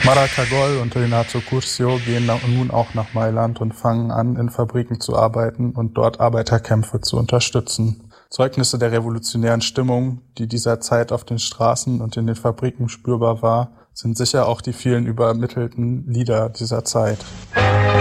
Maracagol und Renato Curcio gehen nun auch nach Mailand und fangen an, in Fabriken zu arbeiten und dort Arbeiterkämpfe zu unterstützen. Zeugnisse der revolutionären Stimmung, die dieser Zeit auf den Straßen und in den Fabriken spürbar war, sind sicher auch die vielen übermittelten Lieder dieser Zeit.